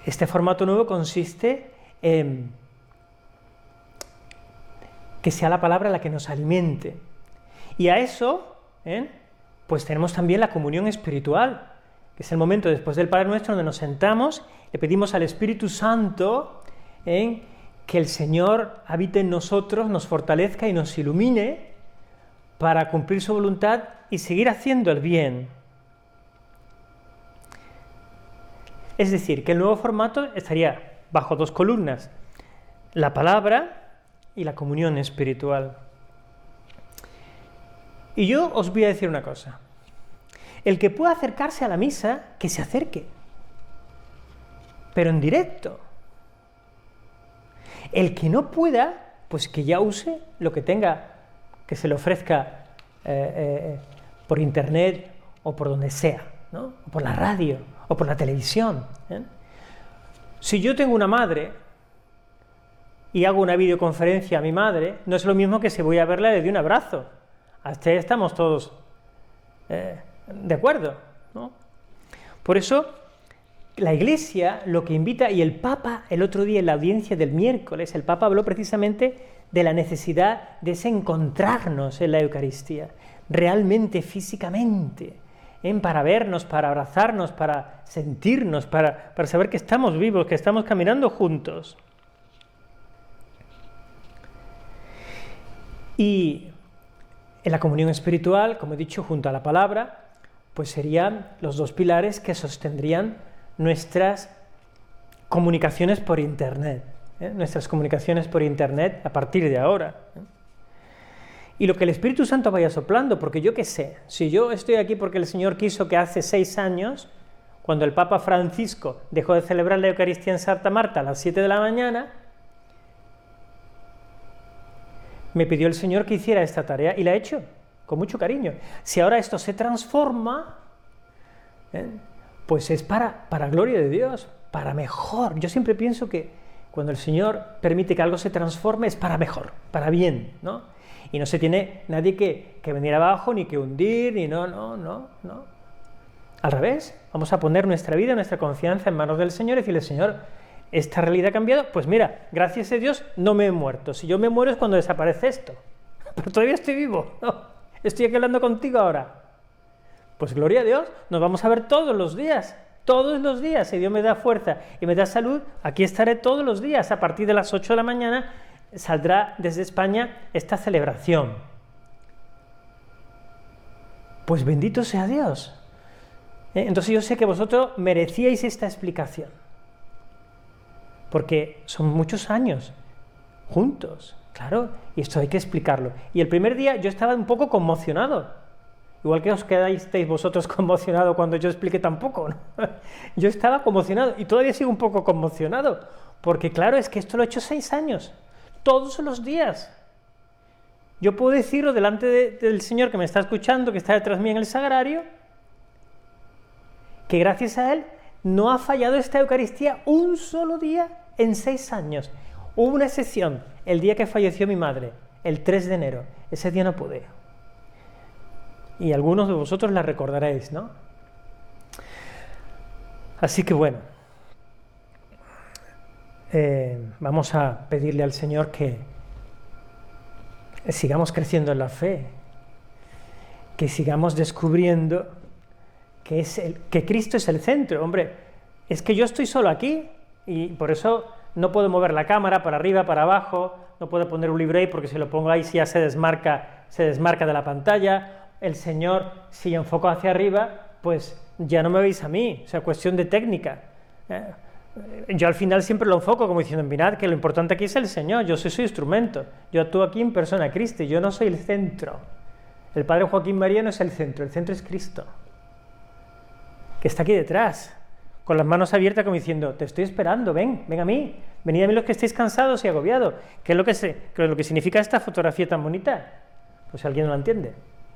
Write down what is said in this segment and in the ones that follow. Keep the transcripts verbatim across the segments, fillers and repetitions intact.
este formato nuevo consiste en que sea la palabra la que nos alimente. Y a eso, ¿eh? pues tenemos también la comunión espiritual, que es el momento después del Padre Nuestro donde nos sentamos, le pedimos al Espíritu Santo ¿eh? que el Señor habite en nosotros, nos fortalezca y nos ilumine para cumplir su voluntad y seguir haciendo el bien. Es decir, que el nuevo formato estaría bajo dos columnas, la palabra y la comunión espiritual. Y yo os voy a decir una cosa, el que pueda acercarse a la misa, que se acerque, pero en directo. El que no pueda, pues que ya use lo que tenga, que se le ofrezca eh, eh, por internet o por donde sea, ¿no? O por la radio o por la televisión. ¿eh? Si yo tengo una madre y hago una videoconferencia a mi madre, no es lo mismo que si voy a verla y le doy un abrazo. Hasta ahí estamos todos eh, de acuerdo, ¿no? Por eso, la Iglesia lo que invita, y el Papa el otro día en la audiencia del miércoles, el Papa habló precisamente de la necesidad de ese encontrarnos en la Eucaristía, realmente, físicamente, ¿eh? para vernos, para abrazarnos, para sentirnos, para, para saber que estamos vivos, que estamos caminando juntos. Y en la comunión espiritual, como he dicho, junto a la palabra, pues serían los dos pilares que sostendrían nuestras comunicaciones por Internet, ¿eh? nuestras comunicaciones por Internet a partir de ahora. ¿eh? Y lo que el Espíritu Santo vaya soplando, porque yo qué sé, si yo estoy aquí porque el Señor quiso que hace seis años, cuando el Papa Francisco dejó de celebrar la Eucaristía en Santa Marta a las siete de la mañana, me pidió el Señor que hiciera esta tarea y la he hecho, con mucho cariño. Si ahora esto se transforma, ¿eh? pues es para, para gloria de Dios, para mejor. Yo siempre pienso que cuando el Señor permite que algo se transforme es para mejor, para bien, ¿no? Y no se tiene nadie que, que venir abajo, ni que hundir, ni no, no, no, no. Al revés, vamos a poner nuestra vida, nuestra confianza en manos del Señor y decirle, Señor, ¿esta realidad ha cambiado? Pues mira, gracias a Dios no me he muerto. Si yo me muero es cuando desaparece esto. Pero todavía estoy vivo, ¿no? Estoy aquí hablando contigo ahora. Pues gloria a Dios, nos vamos a ver todos los días, todos los días. Si Dios me da fuerza y me da salud, aquí estaré todos los días. A partir de las ocho de la mañana saldrá desde España esta celebración. Pues bendito sea Dios. ¿Eh? Entonces yo sé que vosotros merecíais esta explicación. Porque son muchos años juntos, claro, y esto hay que explicarlo. Y el primer día yo estaba un poco conmocionado, igual que os quedasteis vosotros conmocionados cuando yo expliqué tan poco, ¿no? Yo estaba conmocionado y todavía sigo un poco conmocionado, porque claro, es que esto lo he hecho seis años, todos los días. Yo puedo decirlo delante de, del Señor que me está escuchando, que está detrás de mí en el sagrario, que gracias a Él no ha fallado esta Eucaristía un solo día en seis años. Hubo una excepción, el día que falleció mi madre, el tres de enero. Ese día no pude. Y algunos de vosotros la recordaréis, ¿no? Así que bueno, eh, vamos a pedirle al Señor que sigamos creciendo en la fe, que sigamos descubriendo que, es el, que Cristo es el centro. Hombre, es que yo estoy solo aquí y por eso no puedo mover la cámara para arriba, para abajo, no puedo poner un libro ahí porque si lo pongo ahí ya se desmarca, se desmarca de la pantalla. El Señor, si enfoco hacia arriba, pues ya no me veis a mí, o sea, cuestión de técnica. ¿eh? Yo al final siempre lo enfoco como diciendo, mirad que lo importante aquí es el Señor, yo soy su instrumento, yo actúo aquí en persona Cristo, yo no soy el centro. El Padre Joaquín María no es el centro, el centro es Cristo, que está aquí detrás, con las manos abiertas como diciendo, te estoy esperando, ven, ven a mí, venid a mí los que estéis cansados y agobiados. ¿Qué es lo que, se, qué es lo que significa esta fotografía tan bonita? Pues si alguien no la entiende.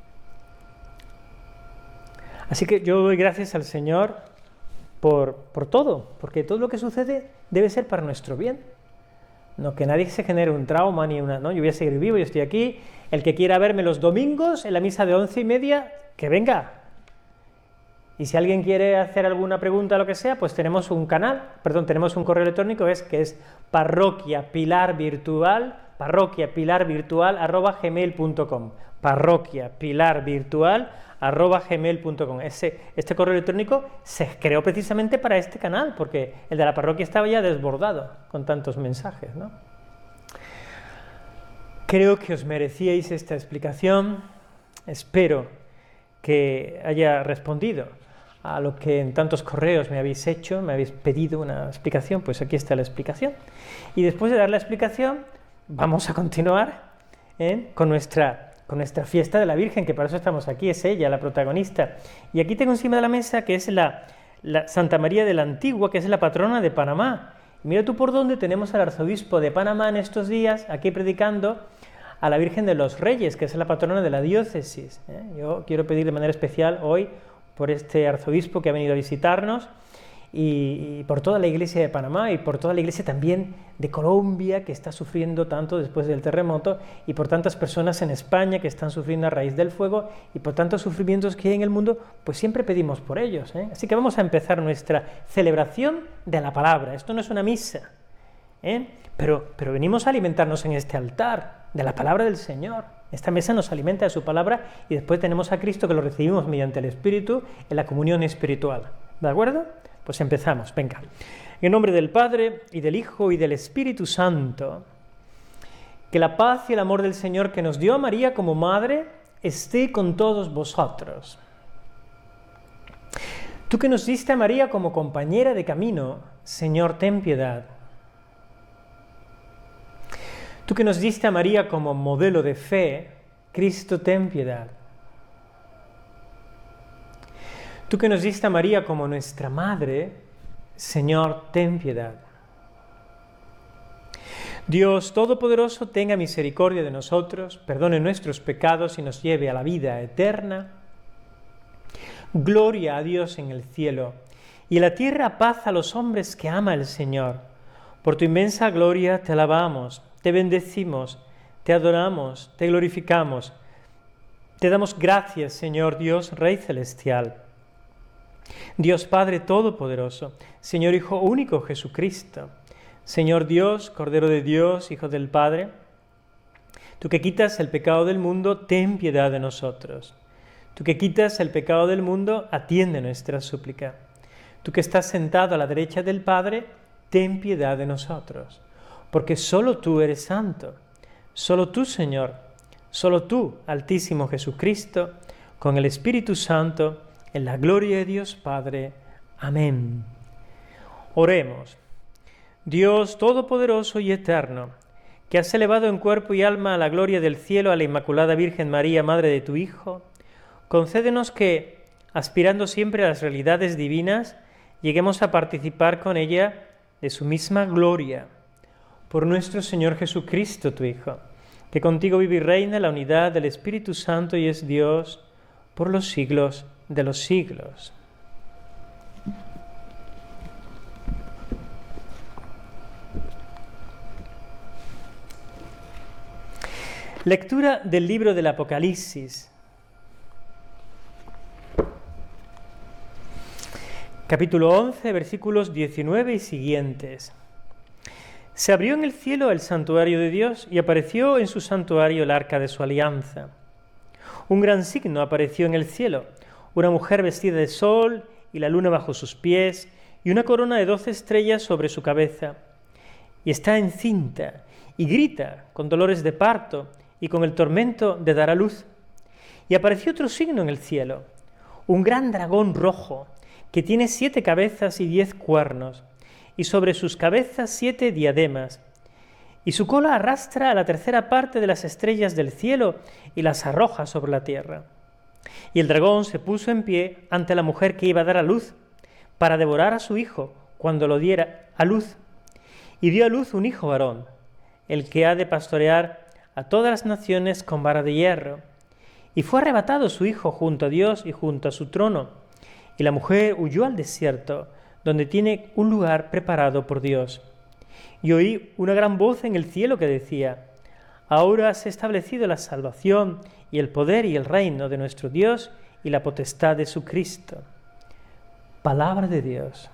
Así que yo doy gracias al Señor por, por todo, porque todo lo que sucede debe ser para nuestro bien. No que nadie se genere un trauma ni una... ¿no? Yo voy a seguir vivo, yo estoy aquí. El que quiera verme los domingos en la misa de once y media, que venga. Y si alguien quiere hacer alguna pregunta o lo que sea, pues tenemos un canal, perdón, tenemos un correo electrónico es, que es parroquiapilarvirtual, parroquiapilarvirtual arroba gmail punto com, parroquiapilarvirtual arroba gmail punto com. Ese, este correo electrónico se creó precisamente para este canal, porque el de la parroquia estaba ya desbordado con tantos mensajes, ¿no? Creo que os merecíais esta explicación, espero que haya respondido a lo que en tantos correos me habéis hecho, me habéis pedido una explicación, pues aquí está la explicación. Y después de dar la explicación, vamos a continuar ¿eh? con, nuestra, con nuestra fiesta de la Virgen, que para eso estamos aquí, es ella la protagonista. Y aquí tengo encima de la mesa que es la, la Santa María de la Antigua, que es la patrona de Panamá. Y mira tú por dónde tenemos al arzobispo de Panamá en estos días, aquí predicando a la Virgen de los Reyes, que es la patrona de la diócesis. ¿eh? Yo quiero pedir de manera especial hoy por este arzobispo que ha venido a visitarnos y, y por toda la iglesia de Panamá y por toda la iglesia también de Colombia, que está sufriendo tanto después del terremoto, y por tantas personas en España que están sufriendo a raíz del fuego, y por tantos sufrimientos que hay en el mundo, pues siempre pedimos por ellos. ¿eh? Así que vamos a empezar nuestra celebración de la palabra. Esto no es una misa, ¿eh? pero, pero venimos a alimentarnos en este altar de la palabra del Señor. Esta mesa nos alimenta de su palabra y después tenemos a Cristo que lo recibimos mediante el Espíritu en la comunión espiritual. ¿De acuerdo? Pues empezamos, venga. En nombre del Padre, y del Hijo, y del Espíritu Santo, que la paz y el amor del Señor que nos dio a María como madre esté con todos vosotros. Tú que nos diste a María como compañera de camino, Señor, ten piedad. Tú que nos diste a María como modelo de fe, Cristo, ten piedad. Tú que nos diste a María como nuestra madre, Señor, ten piedad. Dios Todopoderoso, tenga misericordia de nosotros, perdone nuestros pecados y nos lleve a la vida eterna. Gloria a Dios en el cielo, y en la tierra paz a los hombres que ama el Señor. Por tu inmensa gloria te alabamos, te bendecimos, te adoramos, te glorificamos. Te damos gracias, Señor Dios, Rey Celestial. Dios Padre Todopoderoso, Señor Hijo único Jesucristo, Señor Dios, Cordero de Dios, Hijo del Padre, tú que quitas el pecado del mundo, ten piedad de nosotros. Tú que quitas el pecado del mundo, atiende nuestra súplica. Tú que estás sentado a la derecha del Padre, ten piedad de nosotros. Porque solo tú eres santo, solo tú, Señor, solo tú, Altísimo Jesucristo, con el Espíritu Santo, en la gloria de Dios Padre. Amén. Oremos. Dios Todopoderoso y Eterno, que has elevado en cuerpo y alma a la gloria del cielo a la Inmaculada Virgen María, Madre de tu Hijo, concédenos que, aspirando siempre a las realidades divinas, lleguemos a participar con ella de su misma gloria. Por nuestro Señor Jesucristo, tu Hijo, que contigo vive y reina en la unidad del Espíritu Santo y es Dios por los siglos de los siglos. Lectura del libro del Apocalipsis. Capítulo once, versículos diecinueve y siguientes. Se abrió en el cielo el santuario de Dios y apareció en su santuario el arca de su alianza. Un gran signo apareció en el cielo, una mujer vestida de sol y la luna bajo sus pies y una corona de doce estrellas sobre su cabeza. Y está encinta y grita con dolores de parto y con el tormento de dar a luz. Y apareció otro signo en el cielo, un gran dragón rojo que tiene siete cabezas y diez cuernos, y sobre sus cabezas siete diademas, y su cola arrastra a la tercera parte de las estrellas del cielo y las arroja sobre la tierra. Y el dragón se puso en pie ante la mujer que iba a dar a luz, para devorar a su hijo cuando lo diera a luz, y dio a luz un hijo varón, el que ha de pastorear a todas las naciones con vara de hierro. Y fue arrebatado su hijo junto a Dios y junto a su trono, y la mujer huyó al desierto, donde tiene un lugar preparado por Dios. Y oí una gran voz en el cielo que decía: ahora se ha establecido la salvación y el poder y el reino de nuestro Dios y la potestad de su Cristo. Palabra de Dios.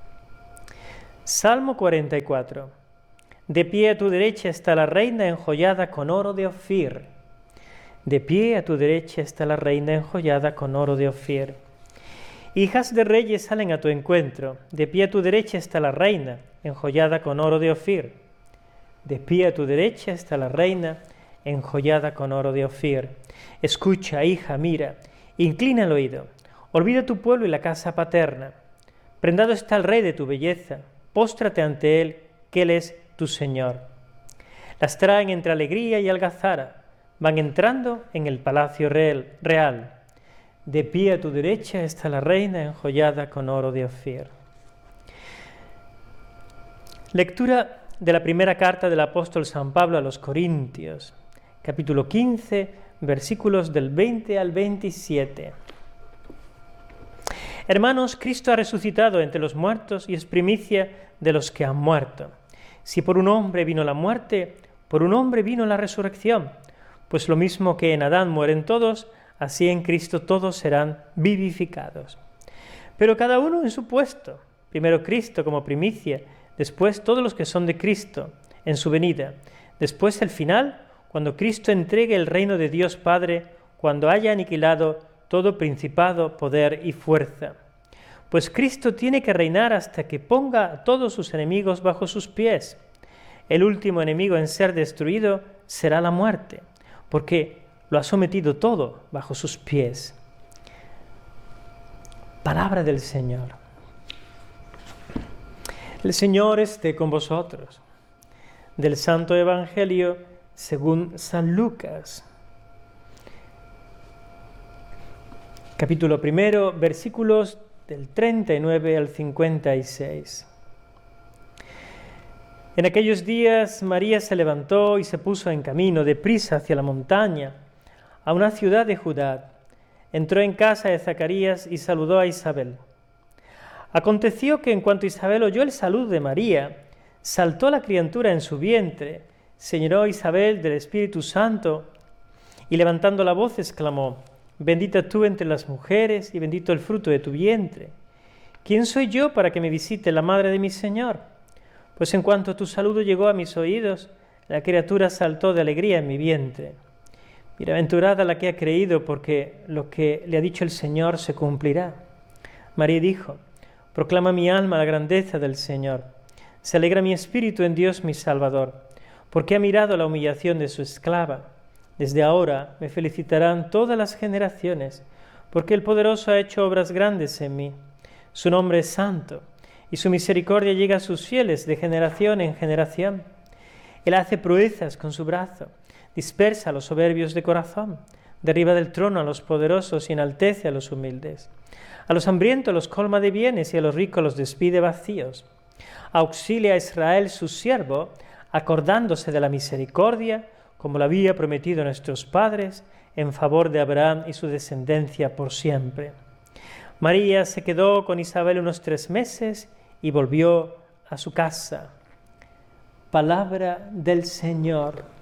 Salmo cuarenta y cuatro. De pie a tu derecha está la reina enjollada con oro de Ofir. De pie a tu derecha está la reina enjollada con oro de Ofir. Hijas de reyes salen a tu encuentro. De pie a tu derecha está la reina enjollada con oro de Ofir. De pie a tu derecha está la reina enjollada con oro de Ofir. Escucha, hija, mira, inclina el oído. Olvida tu pueblo y la casa paterna. Prendado está el rey de tu belleza. Póstrate ante él, que él es tu Señor. Las traen entre alegría y algazara. Van entrando en el palacio real. De pie a tu derecha está la reina enjollada con oro de Ofir. Lectura de la primera carta del apóstol San Pablo a los Corintios, capítulo quince, versículos del veinte al veintisiete. Hermanos, Cristo ha resucitado entre los muertos y es primicia de los que han muerto. Si por un hombre vino la muerte, por un hombre vino la resurrección. Pues lo mismo que en Adán mueren todos, así en Cristo todos serán vivificados. Pero cada uno en su puesto. Primero Cristo como primicia, después todos los que son de Cristo en su venida. Después el final, cuando Cristo entregue el reino de Dios Padre, cuando haya aniquilado todo principado, poder y fuerza. Pues Cristo tiene que reinar hasta que ponga a todos sus enemigos bajo sus pies. El último enemigo en ser destruido será la muerte, porque lo ha sometido todo bajo sus pies. Palabra del Señor. El Señor esté con vosotros. Del Santo Evangelio según San Lucas. Capítulo primero, versículos del treinta y nueve al cincuenta y seis. En aquellos días María se levantó y se puso en camino deprisa hacia la montaña, a una ciudad de Judá. Entró en casa de Zacarías y saludó a Isabel. Aconteció que en cuanto Isabel oyó el saludo de María, saltó la criatura en su vientre, se llenó Isabel del Espíritu Santo y levantando la voz exclamó: Bendita tú entre las mujeres y bendito el fruto de tu vientre. ¿Quién soy yo para que me visite la madre de mi Señor? Pues en cuanto tu saludo llegó a mis oídos, la criatura saltó de alegría en mi vientre. Bienaventurada la que ha creído, porque lo que le ha dicho el Señor se cumplirá. María dijo: Proclama mi alma la grandeza del Señor. Se alegra mi espíritu en Dios mi Salvador, porque ha mirado la humillación de su esclava. Desde ahora me felicitarán todas las generaciones, porque el Poderoso ha hecho obras grandes en mí. Su nombre es santo, y su misericordia llega a sus fieles de generación en generación. Él hace proezas con su brazo, dispersa a los soberbios de corazón, derriba del trono a los poderosos y enaltece a los humildes. A los hambrientos los colma de bienes y a los ricos los despide vacíos. Auxilia a Israel su siervo, acordándose de la misericordia, como lo había prometido a nuestros padres, en favor de Abraham y su descendencia por siempre. María se quedó con Isabel unos tres meses y volvió a su casa. Palabra del Señor.